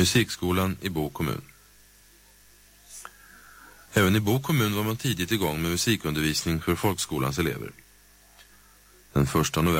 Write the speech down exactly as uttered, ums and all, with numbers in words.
Musikskolan i Bo kommun. Även i Bo kommun var man tidigt igång med musikundervisning för folkskolans elever. Den första november